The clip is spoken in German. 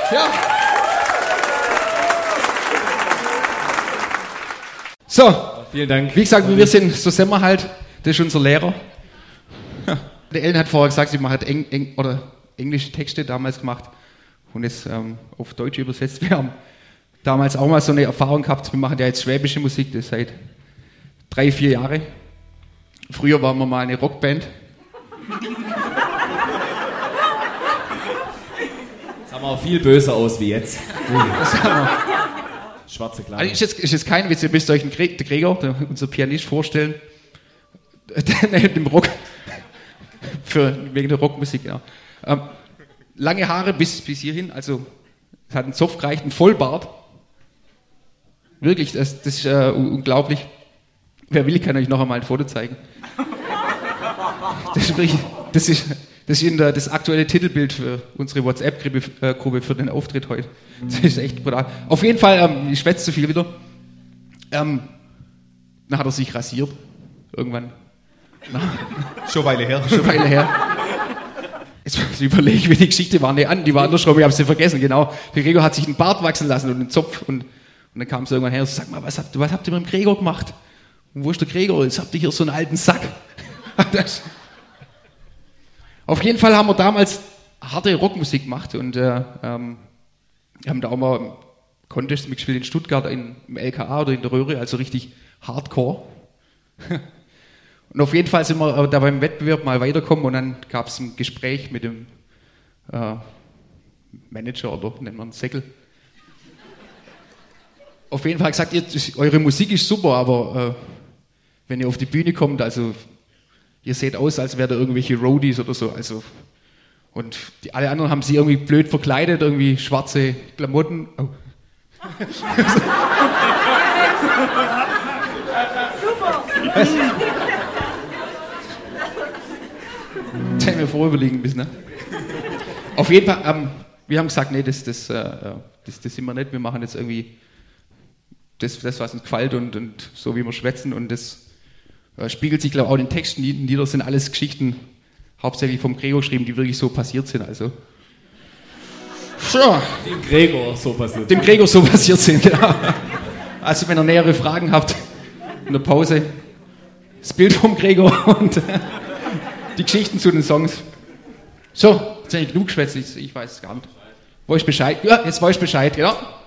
Ja. So, vielen Dank. Wie gesagt, wir sind, so sind wir halt, das ist unser Lehrer. Ja. Der Ellen hat vorher gesagt, sie macht englische Texte damals gemacht und es auf Deutsch übersetzt. Wir haben damals auch mal so eine Erfahrung gehabt, wir machen ja jetzt schwäbische Musik, das seit 3-4 Jahre. Früher waren wir mal eine Rockband. Das sah auch viel böser aus wie jetzt. Schwarze Kleider. Also ist jetzt kein Witz, ihr müsst euch den Gregor, unser Pianist, vorstellen. Dem Rock, wegen der Rockmusik, genau. Lange Haare bis hierhin, also es hat einen Zopf gereicht, einen Vollbart. Wirklich, das ist unglaublich. Wer will, kann euch noch einmal ein Foto zeigen. Das ist das aktuelle Titelbild für unsere WhatsApp-Gruppe für den Auftritt heute. Das ist echt brutal. Auf jeden Fall, ich schwätze zu viel wieder. Dann hat er sich rasiert. Irgendwann. Schon eine Weile her. Jetzt überlege ich, wie die Geschichte war. Nee, die war andersrum, ich habe sie vergessen, genau. Der Gregor hat sich einen Bart wachsen lassen und einen Zopf. Und dann kam es irgendwann her und so, sag mal, was habt ihr mit dem Gregor gemacht? Und wo ist der Gregor? Jetzt habt ihr hier so einen alten Sack. Auf jeden Fall haben wir damals harte Rockmusik gemacht und haben da auch mal Contests mitgespielt in Stuttgart im LKA oder in der Röhre, also richtig Hardcore. Und auf jeden Fall sind wir da beim Wettbewerb mal weitergekommen und dann gab es ein Gespräch mit dem Manager oder nennt man Säckel. Auf jeden Fall gesagt, eure Musik ist super, aber wenn ihr auf die Bühne kommt, also ihr seht aus, als wärt ihr irgendwelche Roadies oder so. Also, und alle anderen haben sie irgendwie blöd verkleidet, irgendwie schwarze Klamotten. Oh. Was? Das hätten wir vorüberlegen müssen, ne? Auf jeden Fall, wir haben gesagt, nee, das sind wir nicht. Wir machen jetzt irgendwie das was uns gefällt und so, wie wir schwätzen. Und das spiegelt sich, glaube ich, auch in den Texten nieder. Das sind alles Geschichten, hauptsächlich vom Gregor geschrieben, die wirklich so passiert sind. Also. Ja. Dem Gregor so passiert sind, genau. Also, wenn ihr nähere Fragen habt, in der Pause, das Bild vom Gregor und die Geschichten zu den Songs. So, jetzt habe ich genug geschwätzt, ich weiß es gar nicht. Weiß Bescheid? Ja, jetzt weiß ich Bescheid, genau.